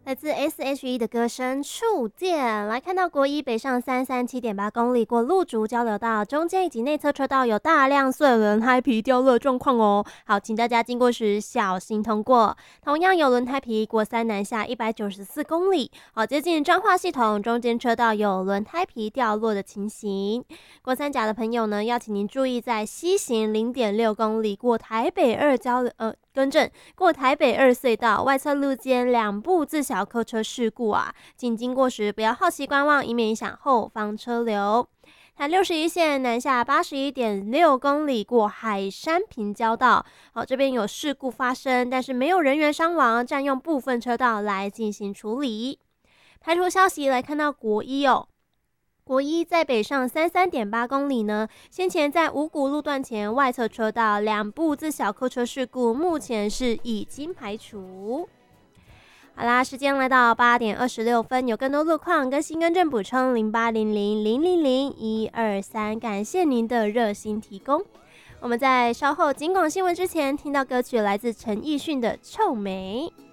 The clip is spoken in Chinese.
来自 S.H.E 的歌声触电，来看到国一北上337.8公里过路竹交流道，中间以及内侧车道有大量碎轮胎皮掉落状况哦。好，请大家经过时小心通过。同样有轮胎皮国三南下194公里，好接近彰化系统，中间车道有轮胎皮掉落的情形。国三甲的朋友呢，要请您注意在西行0.6公里过台北二过台北二隧道外侧路肩2部自小客车事故啊，请经过时不要好奇观望，以免影响后方车流。台61线南下81.6公里过海山平交道，好，这边有事故发生，但是没有人员伤亡，占用部分车道来进行处理。排除消息来看到国一哦。国一在北上33.8公里呢，先前在五股路段前外侧车道2部自小客车事故，目前是已经排除。好啦，时间来到8点26分，有更多路况跟新更正补充0800000123，感谢您的热心提供。我们在稍后警广新闻之前听到歌曲来自陈奕迅的《臭美》。